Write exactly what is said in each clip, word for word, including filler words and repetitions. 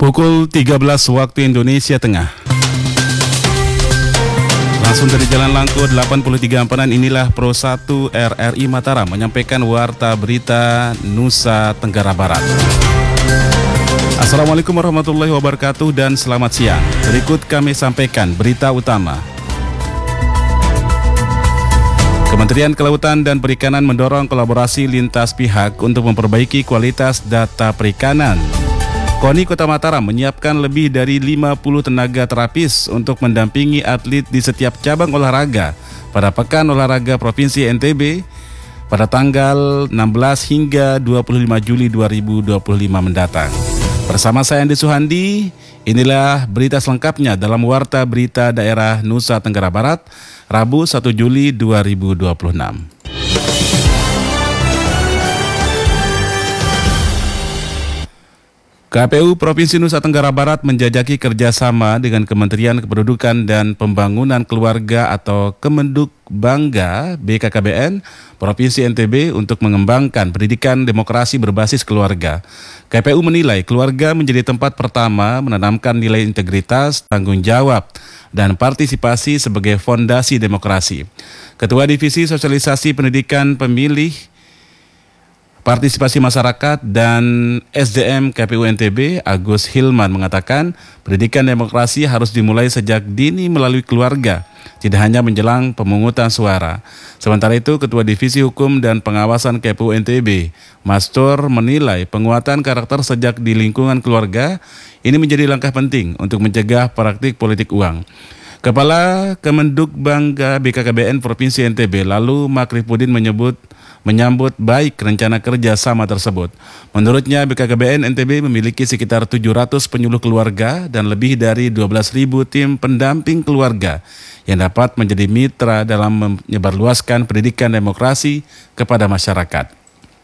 Pukul tiga belas waktu Indonesia Tengah. Langsung dari Jalan Langkut delapan puluh tiga Ampanan, inilah Pro satu R R I Mataram menyampaikan warta berita Nusa Tenggara Barat. Assalamualaikum warahmatullahi wabarakatuh dan selamat siang. Berikut kami sampaikan berita utama. Kementerian Kelautan dan Perikanan mendorong kolaborasi lintas pihak untuk memperbaiki kualitas data perikanan. KONI Kota Mataram menyiapkan lebih dari lima puluh tenaga terapis untuk mendampingi atlet di setiap cabang olahraga pada Pekan Olahraga Provinsi N T B pada tanggal enam belas hingga dua puluh lima Juli dua ribu dua puluh lima mendatang. Bersama saya Andi Suhandi, inilah berita selengkapnya dalam Warta Berita Daerah Nusa Tenggara Barat, Rabu satu Juli dua ribu dua puluh enam. K P U Provinsi Nusa Tenggara Barat menjajaki kerjasama dengan Kementerian Kependudukan dan Pembangunan Keluarga atau Kemenduk Bangga B K K B N Provinsi N T B untuk mengembangkan pendidikan demokrasi berbasis keluarga. K P U menilai keluarga menjadi tempat pertama menanamkan nilai integritas, tanggung jawab, dan partisipasi sebagai fondasi demokrasi. Ketua Divisi Sosialisasi Pendidikan Pemilih, Partisipasi Masyarakat dan S D M K P U N T B, Agus Hilman mengatakan pendidikan demokrasi harus dimulai sejak dini melalui keluarga, tidak hanya menjelang pemungutan suara. Sementara itu, Ketua Divisi Hukum dan Pengawasan K P U N T B, Mastur, menilai penguatan karakter sejak di lingkungan keluarga ini menjadi langkah penting untuk mencegah praktik politik uang. Kepala Kemenduk Bangga B K K B N Provinsi N T B, lalu Makrifudin menyebut menyambut baik rencana kerja sama tersebut. Menurutnya, B K K B N N T B memiliki sekitar tujuh ratus penyuluh keluarga dan lebih dari dua belas ribu tim pendamping keluarga yang dapat menjadi mitra dalam menyebarluaskan pendidikan demokrasi kepada masyarakat.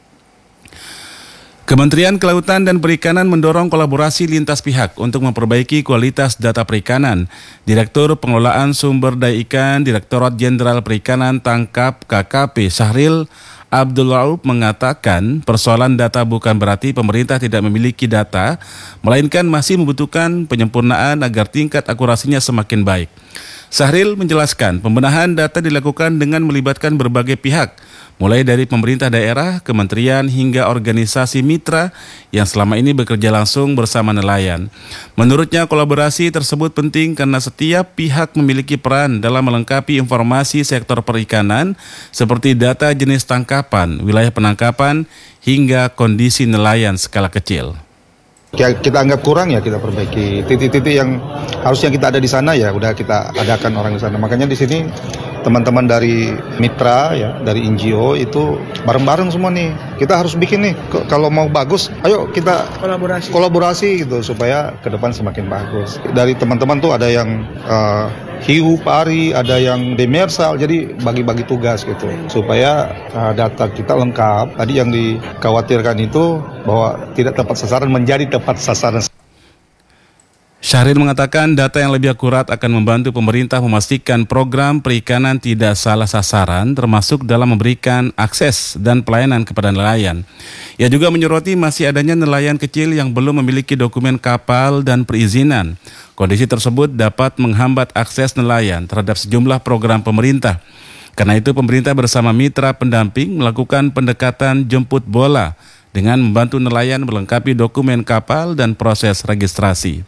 Kementerian Kelautan dan Perikanan mendorong kolaborasi lintas pihak untuk memperbaiki kualitas data perikanan. Direktur Pengelolaan Sumber Daya Ikan, Direktorat Jenderal Perikanan Tangkap K K P Syahril Abdul Rauf mengatakan persoalan data bukan berarti pemerintah tidak memiliki data, melainkan masih membutuhkan penyempurnaan agar tingkat akurasinya semakin baik. Syahril menjelaskan pembenahan data dilakukan dengan melibatkan berbagai pihak, mulai dari pemerintah daerah, kementerian, hingga organisasi mitra yang selama ini bekerja langsung bersama nelayan. Menurutnya, kolaborasi tersebut penting karena setiap pihak memiliki peran dalam melengkapi informasi sektor perikanan seperti data jenis tangkapan, wilayah penangkapan, hingga kondisi nelayan skala kecil. Kita anggap kurang ya kita perbaiki. Titik-titik yang harusnya kita ada di sana ya udah kita adakan orang di sana. Makanya di sini teman-teman dari mitra ya, dari N G O itu bareng-bareng semua nih. Kita harus bikin nih kalau mau bagus, ayo kita kolaborasi kolaborasi gitu supaya ke depan semakin bagus. Dari teman-teman tuh ada yang uh, hiu, pari, ada yang demersal, jadi bagi-bagi tugas gitu supaya uh, data kita lengkap. Tadi yang dikhawatirkan itu bahwa tidak tepat sasaran menjadi tepat sasaran. Syahril mengatakan data yang lebih akurat akan membantu pemerintah memastikan program perikanan tidak salah sasaran, termasuk dalam memberikan akses dan pelayanan kepada nelayan. Ia juga menyoroti masih adanya nelayan kecil yang belum memiliki dokumen kapal dan perizinan. Kondisi tersebut dapat menghambat akses nelayan terhadap sejumlah program pemerintah. Karena itu, pemerintah bersama mitra pendamping melakukan pendekatan jemput bola dengan membantu nelayan melengkapi dokumen kapal dan proses registrasi.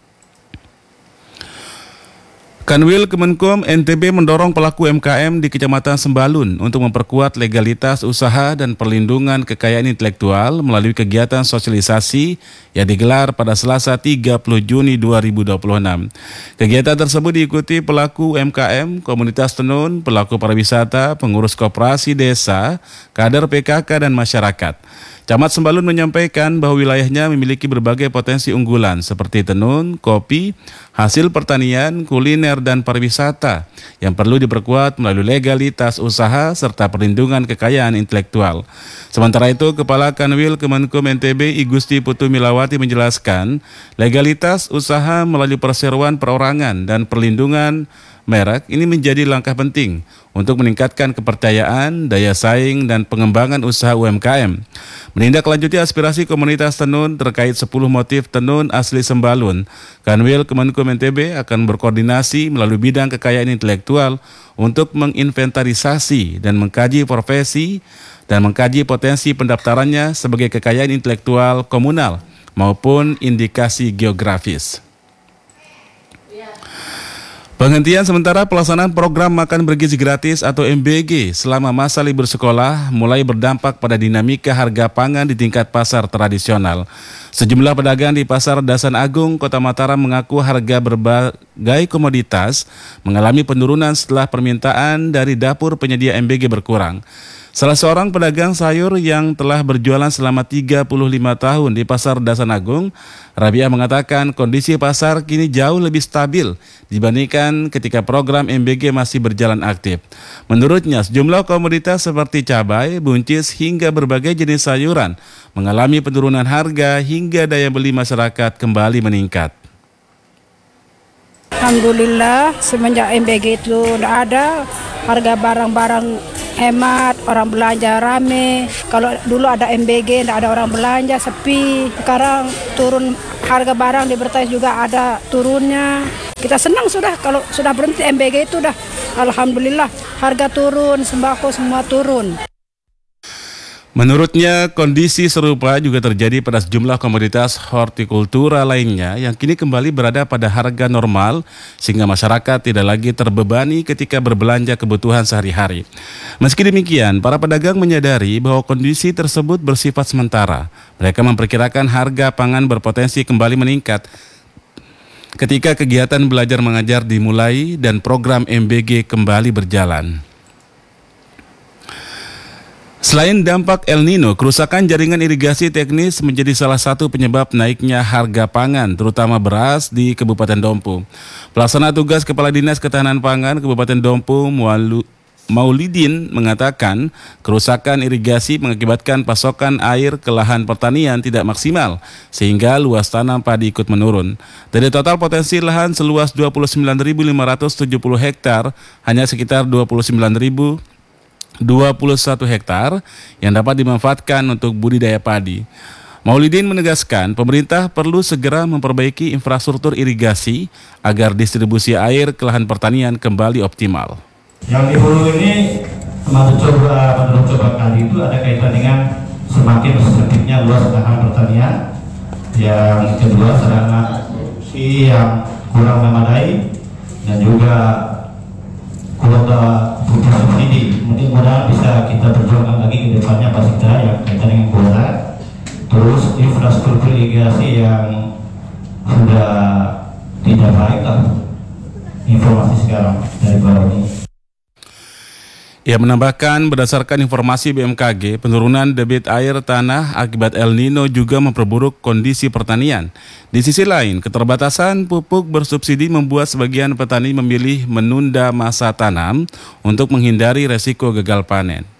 Kanwil Kemenkom N T B mendorong pelaku M K M di Kecamatan Sembalun untuk memperkuat legalitas usaha dan perlindungan kekayaan intelektual melalui kegiatan sosialisasi yang digelar pada Selasa tiga puluh Juni dua ribu dua puluh enam. Kegiatan tersebut diikuti pelaku U M K M, komunitas tenun, pelaku pariwisata, pengurus koperasi desa, kader P K K, dan masyarakat. Camat Sembalun menyampaikan bahwa wilayahnya memiliki berbagai potensi unggulan seperti tenun, kopi, hasil pertanian, kuliner, dan pariwisata yang perlu diperkuat melalui legalitas usaha serta perlindungan kekayaan intelektual. Sementara itu, Kepala Kanwil Kemenkom N T B I Gusti Putu Milawati menjelaskan legalitas usaha melalui perseroan perorangan dan perlindungan merek ini menjadi langkah penting untuk meningkatkan kepercayaan, daya saing, dan pengembangan usaha U M K M. Menindaklanjuti aspirasi komunitas tenun terkait sepuluh motif tenun asli Sembalun, Kanwil Kemenkum N T B akan berkoordinasi melalui bidang kekayaan intelektual untuk menginventarisasi dan mengkaji profesi dan mengkaji potensi pendaftarannya sebagai kekayaan intelektual komunal maupun indikasi geografis. Penghentian sementara pelaksanaan program makan bergizi gratis atau M B G selama masa libur sekolah mulai berdampak pada dinamika harga pangan di tingkat pasar tradisional. Sejumlah pedagang di Pasar Dasan Agung, Kota Mataram mengaku harga berbagai komoditas mengalami penurunan setelah permintaan dari dapur penyedia M B G berkurang. Salah seorang pedagang sayur yang telah berjualan selama tiga puluh lima tahun di Pasar Dasan Agung, Rabiah mengatakan kondisi pasar kini jauh lebih stabil dibandingkan ketika program M B G masih berjalan aktif. Menurutnya, sejumlah komoditas seperti cabai, buncis, hingga berbagai jenis sayuran mengalami penurunan harga hingga daya beli masyarakat kembali meningkat. Alhamdulillah, semenjak M B G itu tidak ada, harga barang-barang hemat, orang belanja rame. Kalau dulu ada M B G, tidak ada orang belanja, sepi. Sekarang turun harga barang, di Bertais juga ada turunnya. Kita senang sudah kalau sudah berhenti M B G itu dah. Alhamdulillah, harga turun, sembako semua turun. Menurutnya, kondisi serupa juga terjadi pada sejumlah komoditas hortikultura lainnya yang kini kembali berada pada harga normal sehingga masyarakat tidak lagi terbebani ketika berbelanja kebutuhan sehari-hari. Meski demikian, para pedagang menyadari bahwa kondisi tersebut bersifat sementara. Mereka memperkirakan harga pangan berpotensi kembali meningkat ketika kegiatan belajar mengajar dimulai dan program M B G kembali berjalan. Selain dampak El Nino, kerusakan jaringan irigasi teknis menjadi salah satu penyebab naiknya harga pangan, terutama beras di Kabupaten Dompu. Pelaksana tugas Kepala Dinas Ketahanan Pangan Kabupaten Dompu, Mualu Maulidin, mengatakan kerusakan irigasi mengakibatkan pasokan air ke lahan pertanian tidak maksimal, sehingga luas tanam padi ikut menurun. Dari total potensi lahan seluas dua puluh sembilan ribu lima ratus tujuh puluh hektar, hanya sekitar dua puluh sembilan ribu dua puluh satu hektar yang dapat dimanfaatkan untuk budidaya padi. Maulidin menegaskan pemerintah perlu segera memperbaiki infrastruktur irigasi agar distribusi air ke lahan pertanian kembali optimal. Yang di hulu ini menurut coba menurut coba kali itu ada kaitan dengan semakin sempitnya luas lahan pertanian, yang kedua sarana produksi yang kurang memadai, dan juga kuota subsidi. Mudah-mudahan bisa kita perjuangkan lagi ke depannya pas kita yang kaitan dengan kuota. Terus infrastruktur irigasi yang sudah tidak baik lah, informasi sekarang dari bawah ini. Ia menambahkan berdasarkan informasi B M K G, penurunan debit air tanah akibat El Nino juga memperburuk kondisi pertanian. Di sisi lain, keterbatasan pupuk bersubsidi membuat sebagian petani memilih menunda masa tanam untuk menghindari resiko gagal panen.